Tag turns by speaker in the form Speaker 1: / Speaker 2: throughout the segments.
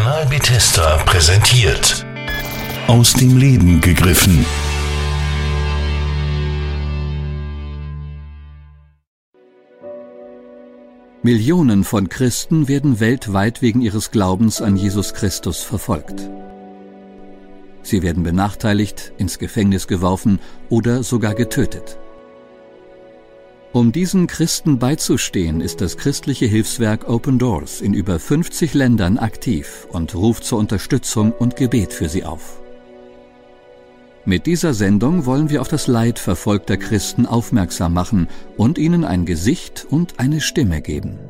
Speaker 1: Kanal Bethesda präsentiert. Aus dem Leben gegriffen.
Speaker 2: Millionen von Christen werden weltweit wegen ihres Glaubens an Jesus Christus verfolgt. Sie werden benachteiligt, ins Gefängnis geworfen oder sogar getötet. Um diesen Christen beizustehen, ist das christliche Hilfswerk Open Doors in über 50 Ländern aktiv und ruft zur Unterstützung und Gebet für sie auf. Mit dieser Sendung wollen wir auf das Leid verfolgter Christen aufmerksam machen und ihnen ein Gesicht und eine Stimme geben.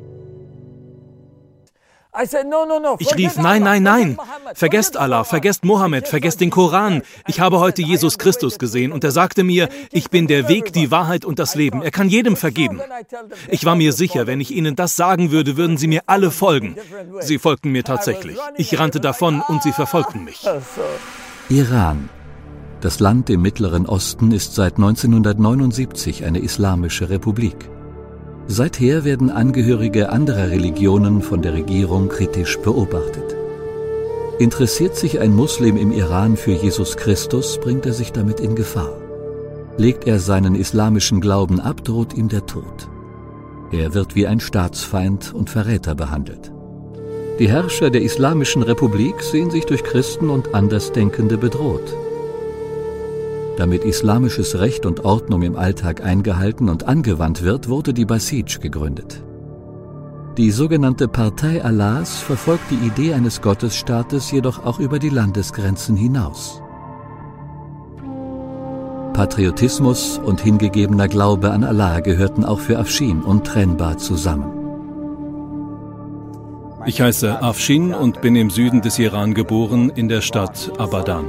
Speaker 3: Ich rief, nein, nein, nein, vergesst Allah, vergesst Mohammed, vergesst den Koran. Ich habe heute Jesus Christus gesehen und er sagte mir, ich bin der Weg, die Wahrheit und das Leben. Er kann jedem vergeben. Ich war mir sicher, wenn ich ihnen das sagen würde, würden sie mir alle folgen. Sie folgten mir tatsächlich. Ich rannte davon und sie verfolgten mich.
Speaker 2: Iran. Das Land im Mittleren Osten ist seit 1979 eine islamische Republik. Seither werden Angehörige anderer Religionen von der Regierung kritisch beobachtet. Interessiert sich ein Muslim im Iran für Jesus Christus, bringt er sich damit in Gefahr. Legt er seinen islamischen Glauben ab, droht ihm der Tod. Er wird wie ein Staatsfeind und Verräter behandelt. Die Herrscher der Islamischen Republik sehen sich durch Christen und Andersdenkende bedroht. Damit islamisches Recht und Ordnung im Alltag eingehalten und angewandt wird, wurde die Basij gegründet. Die sogenannte Partei Allahs verfolgt die Idee eines Gottesstaates jedoch auch über die Landesgrenzen hinaus. Patriotismus und hingegebener Glaube an Allah gehörten auch für Afshin untrennbar zusammen.
Speaker 4: Ich heiße Afshin und bin im Süden des Iran geboren, in der Stadt Abadan.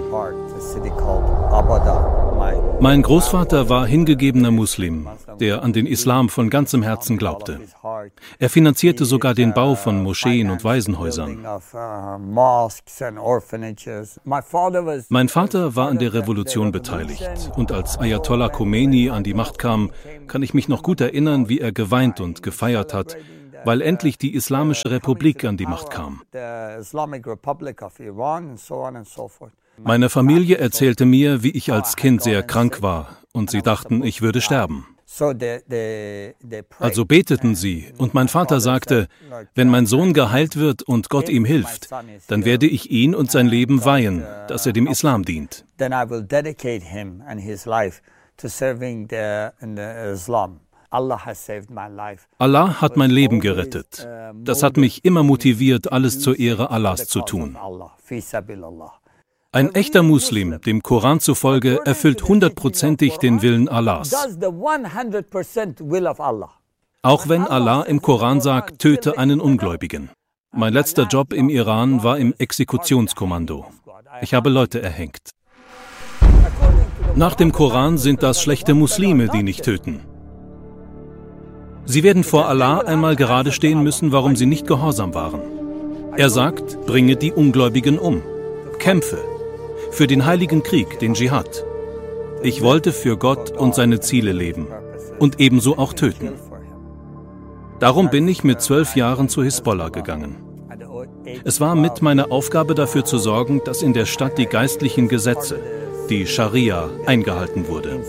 Speaker 4: Mein Großvater war hingegebener Muslim, der an den Islam von ganzem Herzen glaubte. Er finanzierte sogar den Bau von Moscheen und Waisenhäusern. Mein Vater war an der Revolution beteiligt und als Ayatollah Khomeini an die Macht kam, kann ich mich noch gut erinnern, wie er geweint und gefeiert hat, weil endlich die Islamische Republik an die Macht kam. Meine Familie erzählte mir, wie ich als Kind sehr krank war und sie dachten, ich würde sterben. Also beteten sie und mein Vater sagte, wenn mein Sohn geheilt wird und Gott ihm hilft, dann werde ich ihn und sein Leben weihen, dass er dem Islam dient. Allah hat mein Leben gerettet. Das hat mich immer motiviert, alles zur Ehre Allahs zu tun. Ein echter Muslim, dem Koran zufolge, erfüllt 100%ig den Willen Allahs. Auch wenn Allah im Koran sagt, töte einen Ungläubigen. Mein letzter Job im Iran war im Exekutionskommando. Ich habe Leute erhängt. Nach dem Koran sind das schlechte Muslime, die nicht töten. Sie werden vor Allah einmal gerade stehen müssen, warum sie nicht gehorsam waren. Er sagt, bringe die Ungläubigen um. Kämpfe. Für den heiligen Krieg, den Dschihad. Ich wollte für Gott und seine Ziele leben und ebenso auch töten. Darum bin ich mit 12 Jahren zu Hisbollah gegangen. Es war mit meiner Aufgabe dafür zu sorgen, dass in der Stadt die geistlichen Gesetze, die Scharia, eingehalten wurde.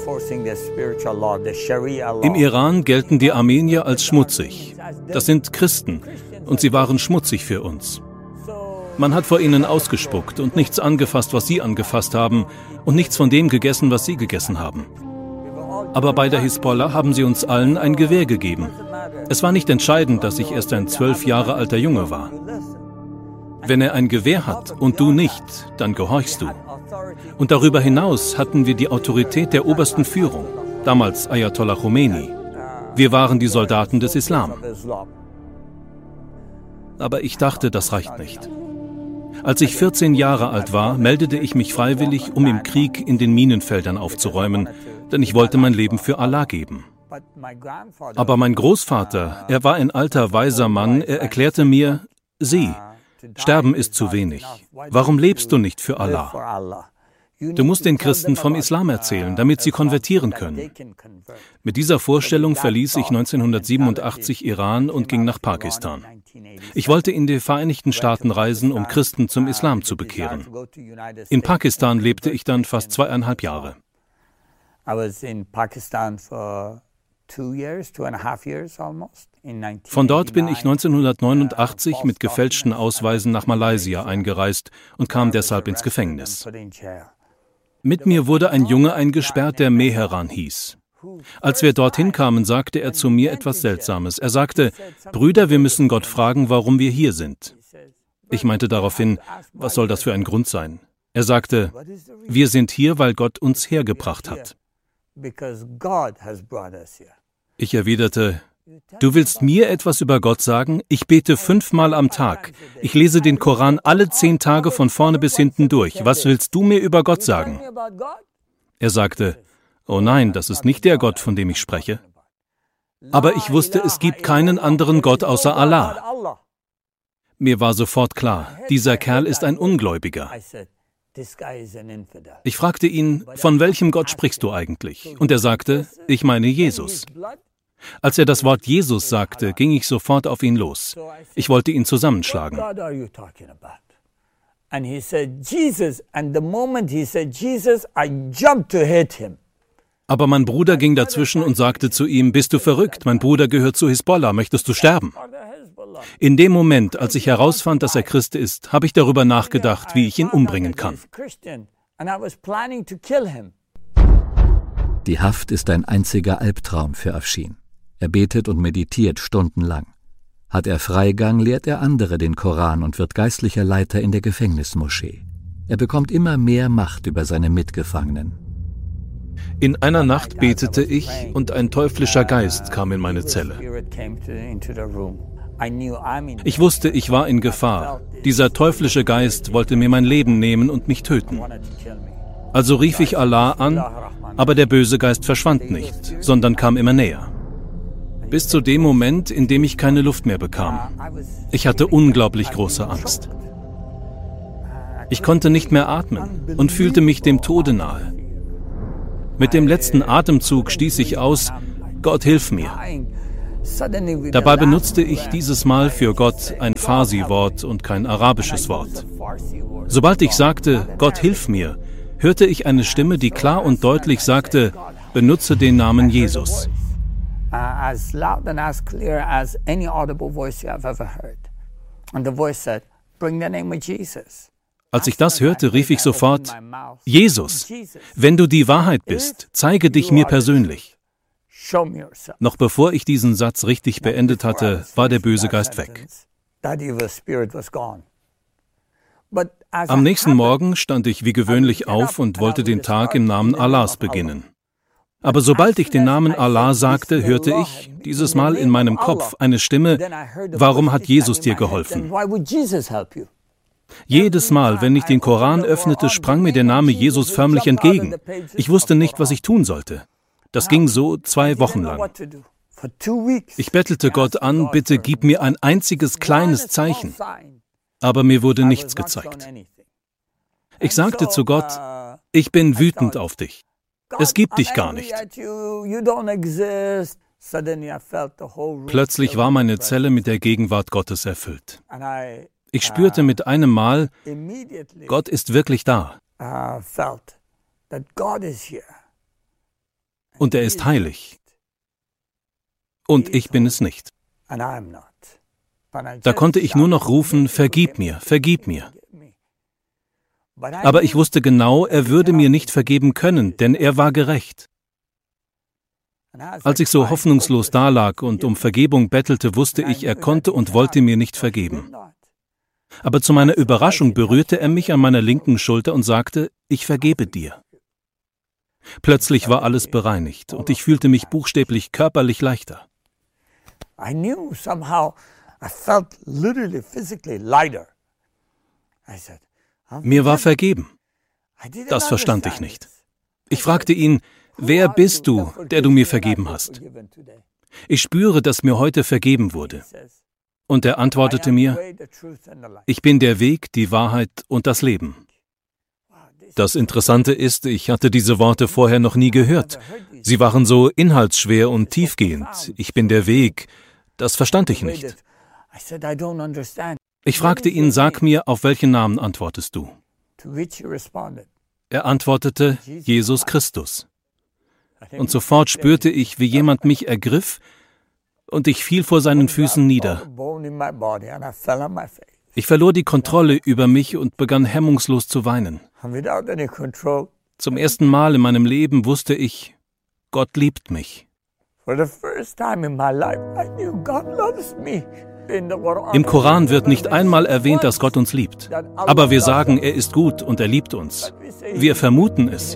Speaker 4: Im Iran gelten die Armenier als schmutzig. Das sind Christen und sie waren schmutzig für uns. Man hat vor ihnen ausgespuckt und nichts angefasst, was sie angefasst haben, und nichts von dem gegessen, was sie gegessen haben. Aber bei der Hisbollah haben sie uns allen ein Gewehr gegeben. Es war nicht entscheidend, dass ich erst ein 12 Jahre alter Junge war. Wenn er ein Gewehr hat und du nicht, dann gehorchst du. Und darüber hinaus hatten wir die Autorität der obersten Führung, damals Ayatollah Khomeini. Wir waren die Soldaten des Islam. Aber ich dachte, das reicht nicht. Als ich 14 Jahre alt war, meldete ich mich freiwillig, um im Krieg in den Minenfeldern aufzuräumen, denn ich wollte mein Leben für Allah geben. Aber mein Großvater, er war ein alter, weiser Mann, er erklärte mir, sieh, Sterben ist zu wenig. Warum lebst du nicht für Allah? Du musst den Christen vom Islam erzählen, damit sie konvertieren können. Mit dieser Vorstellung verließ ich 1987 Iran und ging nach Pakistan. Ich wollte in die Vereinigten Staaten reisen, um Christen zum Islam zu bekehren. In Pakistan lebte ich dann fast 2,5 Jahre. Von dort bin ich 1989 mit gefälschten Ausweisen nach Malaysia eingereist und kam deshalb ins Gefängnis. Mit mir wurde ein Junge eingesperrt, der Meheran hieß. Als wir dorthin kamen, sagte er zu mir etwas Seltsames. Er sagte, Brüder, wir müssen Gott fragen, warum wir hier sind. Ich meinte daraufhin, was soll das für ein Grund sein? Er sagte, wir sind hier, weil Gott uns hergebracht hat. Ich erwiderte, du willst mir etwas über Gott sagen? Ich bete 5-mal am Tag. Ich lese den Koran alle 10 Tage von vorne bis hinten durch. Was willst du mir über Gott sagen? Er sagte, oh nein, das ist nicht der Gott, von dem ich spreche. Aber ich wusste, es gibt keinen anderen Gott außer Allah. Mir war sofort klar, dieser Kerl ist ein Ungläubiger. Ich fragte ihn, von welchem Gott sprichst du eigentlich? Und er sagte, ich meine Jesus. Als er das Wort Jesus sagte, ging ich sofort auf ihn los. Ich wollte ihn zusammenschlagen. Aber mein Bruder ging dazwischen und sagte zu ihm, bist du verrückt? Mein Bruder gehört zu Hisbollah, möchtest du sterben? In dem Moment, als ich herausfand, dass er Christ ist, habe ich darüber nachgedacht, wie ich ihn umbringen kann.
Speaker 2: Die Haft ist ein einziger Albtraum für Afshin. Er betet und meditiert stundenlang. Hat er Freigang, lehrt er andere den Koran und wird geistlicher Leiter in der Gefängnismoschee. Er bekommt immer mehr Macht über seine Mitgefangenen.
Speaker 4: In einer Nacht betete ich und ein teuflischer Geist kam in meine Zelle. Ich wusste, ich war in Gefahr. Dieser teuflische Geist wollte mir mein Leben nehmen und mich töten. Also rief ich Allah an, aber der böse Geist verschwand nicht, sondern kam immer näher. Bis zu dem Moment, in dem ich keine Luft mehr bekam. Ich hatte unglaublich große Angst. Ich konnte nicht mehr atmen und fühlte mich dem Tode nahe. Mit dem letzten Atemzug stieß ich aus, Gott, hilf mir. Dabei benutzte ich dieses Mal für Gott ein Farsi-Wort und kein arabisches Wort. Sobald ich sagte, Gott, hilf mir, hörte ich eine Stimme, die klar und deutlich sagte, benutze den Namen Jesus. As loud and as clear as any audible voice you have ever heard. And the voice said, bring the name of Jesus. Als ich das hörte, rief ich sofort, Jesus, wenn du die Wahrheit bist, zeige dich mir persönlich. Noch bevor ich diesen Satz richtig beendet hatte, war der böse Geist weg. Am nächsten Morgen stand ich wie gewöhnlich auf und wollte den Tag im Namen Allahs beginnen. Aber sobald ich den Namen Allah sagte, hörte ich, dieses Mal in meinem Kopf, eine Stimme, warum hat Jesus dir geholfen? Jedes Mal, wenn ich den Koran öffnete, sprang mir der Name Jesus förmlich entgegen. Ich wusste nicht, was ich tun sollte. Das ging so 2 Wochen lang. Ich bettelte Gott an, bitte gib mir ein einziges kleines Zeichen. Aber mir wurde nichts gezeigt. Ich sagte zu Gott, ich bin wütend auf dich. Es gibt dich gar nicht. Plötzlich war meine Zelle mit der Gegenwart Gottes erfüllt. Ich spürte mit einem Mal, Gott ist wirklich da. Und er ist heilig. Und ich bin es nicht. Da konnte ich nur noch rufen, vergib mir, vergib mir. Aber ich wusste genau, er würde mir nicht vergeben können, denn er war gerecht. Als ich so hoffnungslos dalag und um Vergebung bettelte, wusste ich, er konnte und wollte mir nicht vergeben. Aber zu meiner Überraschung berührte er mich an meiner linken Schulter und sagte, ich vergebe dir. Plötzlich war alles bereinigt und ich fühlte mich buchstäblich körperlich leichter. Mir war vergeben. Das verstand ich nicht. Ich fragte ihn, wer bist du, der du mir vergeben hast? Ich spüre, dass mir heute vergeben wurde. Und er antwortete mir, ich bin der Weg, die Wahrheit und das Leben. Das Interessante ist, ich hatte diese Worte vorher noch nie gehört. Sie waren so inhaltsschwer und tiefgehend. Ich bin der Weg. Das verstand ich nicht. Ich fragte ihn, sag mir, auf welchen Namen antwortest du? Er antwortete, Jesus Christus. Und sofort spürte ich, wie jemand mich ergriff, und ich fiel vor seinen Füßen nieder. Ich verlor die Kontrolle über mich und begann hemmungslos zu weinen. Zum ersten Mal in meinem Leben wusste ich, Gott liebt mich. Im Koran wird nicht einmal erwähnt, dass Gott uns liebt. Aber wir sagen, er ist gut und er liebt uns. Wir vermuten es.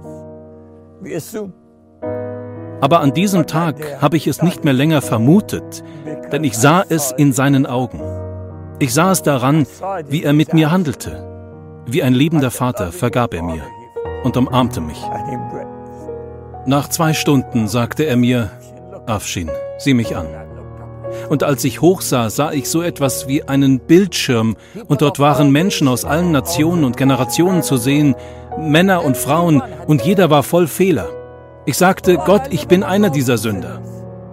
Speaker 4: Aber an diesem Tag habe ich es nicht mehr länger vermutet, denn ich sah es in seinen Augen. Ich sah es daran, wie er mit mir handelte. Wie ein liebender Vater vergab er mir und umarmte mich. Nach 2 Stunden sagte er mir, Afshin, sieh mich an. Und als ich hochsah, sah ich so etwas wie einen Bildschirm und dort waren Menschen aus allen Nationen und Generationen zu sehen, Männer und Frauen, und jeder war voll Fehler. Ich sagte, Gott, ich bin einer dieser Sünder.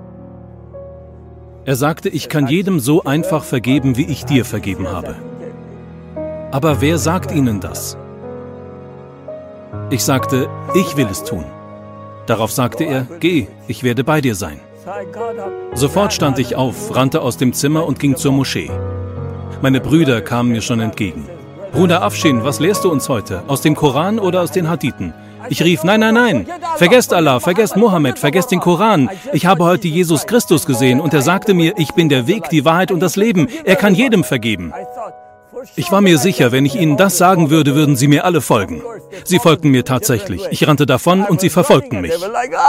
Speaker 4: Er sagte, ich kann jedem so einfach vergeben, wie ich dir vergeben habe. Aber wer sagt Ihnen das? Ich sagte, ich will es tun. Darauf sagte er, geh, ich werde bei dir sein. Sofort stand ich auf, rannte aus dem Zimmer und ging zur Moschee. Meine Brüder kamen mir schon entgegen. Bruder Afshin, was lehrst du uns heute? Aus dem Koran oder aus den Hadithen? Ich rief, nein, nein, nein, vergesst Allah, vergesst Mohammed, vergesst den Koran. Ich habe heute Jesus Christus gesehen und er sagte mir, ich bin der Weg, die Wahrheit und das Leben. Er kann jedem vergeben. Ich war mir sicher, wenn ich Ihnen das sagen würde, würden Sie mir alle folgen. Sie folgten mir tatsächlich. Ich rannte davon und sie verfolgten mich.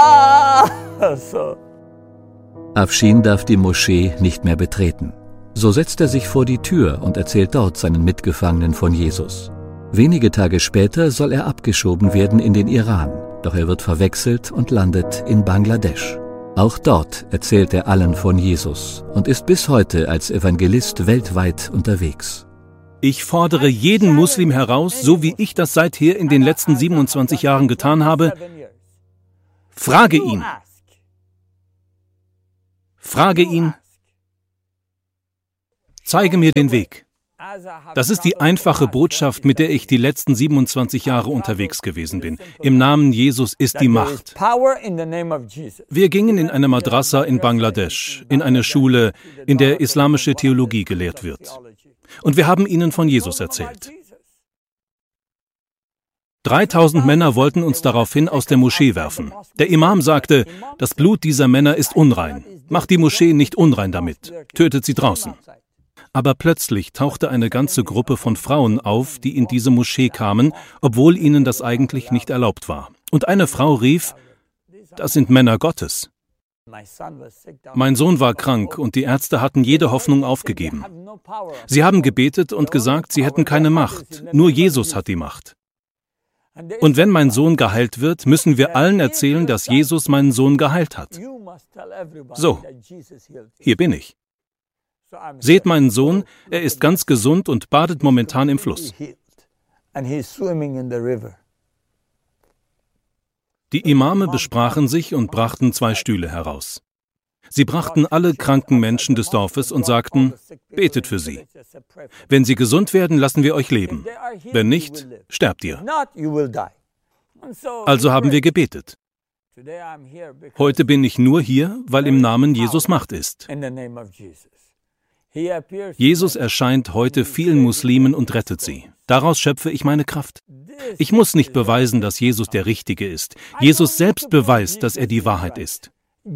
Speaker 2: Afshin darf die Moschee nicht mehr betreten. So setzt er sich vor die Tür und erzählt dort seinen Mitgefangenen von Jesus. Wenige Tage später soll er abgeschoben werden in den Iran, doch er wird verwechselt und landet in Bangladesch. Auch dort erzählt er allen von Jesus und ist bis heute als Evangelist weltweit unterwegs.
Speaker 4: Ich fordere jeden Muslim heraus, so wie ich das seither in den letzten 27 Jahren getan habe, frage ihn. Frage ihn, zeige mir den Weg. Das ist die einfache Botschaft, mit der ich die letzten 27 Jahre unterwegs gewesen bin. Im Namen Jesus ist die Macht. Wir gingen in eine Madrasa in Bangladesch, in eine Schule, in der islamische Theologie gelehrt wird. Und wir haben ihnen von Jesus erzählt. 3000 Männer wollten uns daraufhin aus der Moschee werfen. Der Imam sagte, das Blut dieser Männer ist unrein. Macht die Moschee nicht unrein damit. Tötet sie draußen. Aber plötzlich tauchte eine ganze Gruppe von Frauen auf, die in diese Moschee kamen, obwohl ihnen das eigentlich nicht erlaubt war. Und eine Frau rief, das sind Männer Gottes. Mein Sohn war krank und die Ärzte hatten jede Hoffnung aufgegeben. Sie haben gebetet und gesagt, sie hätten keine Macht. Nur Jesus hat die Macht. Und wenn mein Sohn geheilt wird, müssen wir allen erzählen, dass Jesus meinen Sohn geheilt hat. So, hier bin ich. Seht meinen Sohn, er ist ganz gesund und badet momentan im Fluss. Die Imame besprachen sich und brachten 2 Stühle heraus. Sie brachten alle kranken Menschen des Dorfes und sagten, betet für sie. Wenn sie gesund werden, lassen wir euch leben. Wenn nicht, sterbt ihr. Also haben wir gebetet. Heute bin ich nur hier, weil im Namen Jesus Macht ist. Jesus erscheint heute vielen Muslimen und rettet sie. Daraus schöpfe ich meine Kraft. Ich muss nicht beweisen, dass Jesus der Richtige ist. Jesus selbst beweist, dass er die Wahrheit ist.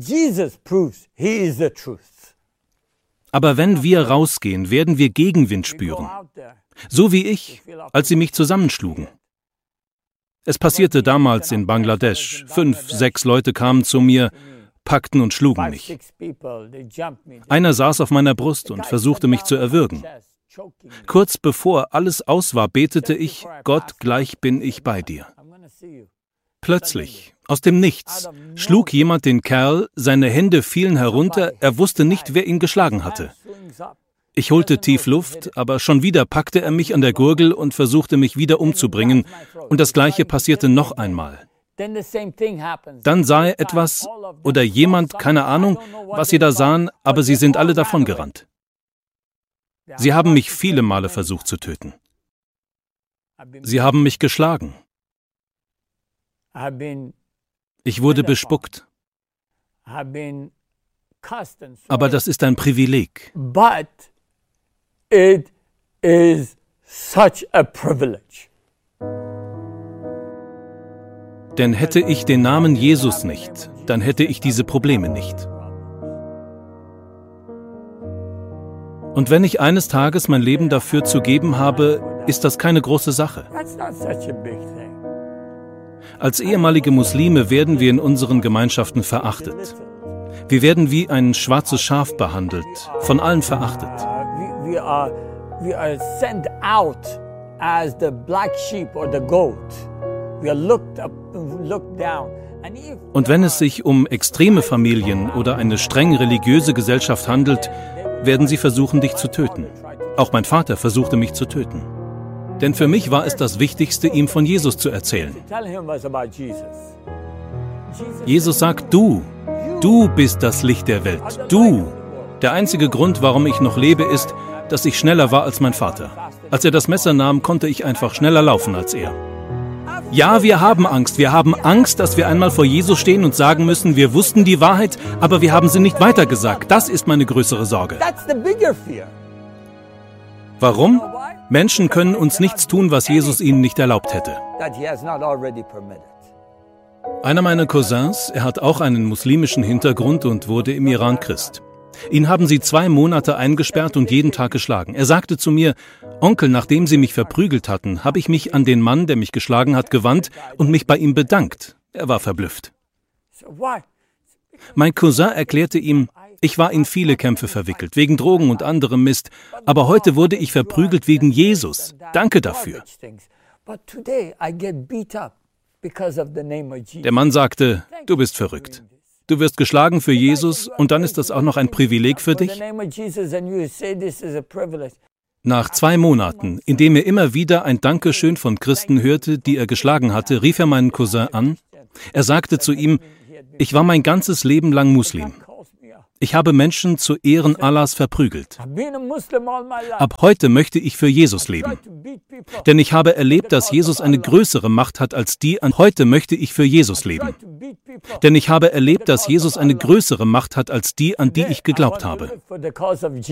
Speaker 4: Aber wenn wir rausgehen, werden wir Gegenwind spüren. So wie ich, als sie mich zusammenschlugen. Es passierte damals in Bangladesch. 5, 6 Leute kamen zu mir, packten und schlugen mich. Einer saß auf meiner Brust und versuchte mich zu erwürgen. Kurz bevor alles aus war, betete ich, Gott, gleich bin ich bei dir. Plötzlich, aus dem Nichts, schlug jemand den Kerl, seine Hände fielen herunter, er wusste nicht, wer ihn geschlagen hatte. Ich holte tief Luft, aber schon wieder packte er mich an der Gurgel und versuchte mich wieder umzubringen, und das Gleiche passierte noch einmal. Dann sah er etwas oder jemand, keine Ahnung, was sie da sahen, aber sie sind alle davongerannt. Sie haben mich viele Male versucht zu töten. Sie haben mich geschlagen. Ich wurde bespuckt. Aber das ist ein Privileg.
Speaker 5: But it is such a privilege.
Speaker 4: Denn hätte ich den Namen Jesus nicht, dann hätte ich diese Probleme nicht. Und wenn ich eines Tages mein Leben dafür zu geben habe, ist das keine große Sache. Als ehemalige Muslime werden wir in unseren Gemeinschaften verachtet. Wir werden wie ein schwarzes Schaf behandelt, von allen verachtet.
Speaker 5: We are sent out as the black sheep or the goat. We are looked up, looked down.
Speaker 4: Und wenn es sich um extreme Familien oder eine streng religiöse Gesellschaft handelt, werden sie versuchen, dich zu töten. Auch mein Vater versuchte mich zu töten. Denn für mich war es das Wichtigste, ihm von Jesus zu erzählen. Jesus sagt, du bist das Licht der Welt. Du. Der einzige Grund, warum ich noch lebe, ist, dass ich schneller war als mein Vater. Als er das Messer nahm, konnte ich einfach schneller laufen als er. Ja, wir haben Angst. Wir haben Angst, dass wir einmal vor Jesus stehen und sagen müssen, wir wussten die Wahrheit, aber wir haben sie nicht weitergesagt. Das ist meine größere Sorge. Warum? Menschen können uns nichts tun, was Jesus ihnen nicht erlaubt hätte. Einer meiner Cousins, er hat auch einen muslimischen Hintergrund und wurde im Iran Christ. Ihn haben sie 2 Monate eingesperrt und jeden Tag geschlagen. Er sagte zu mir, Onkel, nachdem sie mich verprügelt hatten, habe ich mich an den Mann, der mich geschlagen hat, gewandt und mich bei ihm bedankt. Er war verblüfft. Mein Cousin erklärte ihm, ich war in viele Kämpfe verwickelt, wegen Drogen und anderem Mist, aber heute wurde ich verprügelt wegen Jesus. Danke dafür. Der Mann sagte, du bist verrückt. Du wirst geschlagen für Jesus und dann ist das auch noch ein Privileg für dich? Nach 2 Monaten, in dem er immer wieder ein Dankeschön von Christen hörte, die er geschlagen hatte, rief er meinen Cousin an. Er sagte zu ihm, ich war mein ganzes Leben lang Muslim. Ich habe Menschen zu Ehren Allahs verprügelt. Ab heute möchte ich für Jesus leben. Denn ich habe erlebt, dass Jesus eine größere Macht hat als die an. Heute möchte ich für Jesus leben. Denn ich habe erlebt, dass Jesus eine größere Macht hat als die, an die ich geglaubt habe.